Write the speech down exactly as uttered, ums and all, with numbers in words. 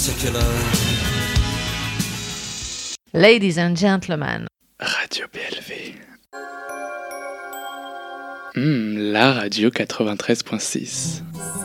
C'est quelle heure? Ladies and gentlemen. Radio B L V. Hmm, la radio quatre-vingt-treize point six.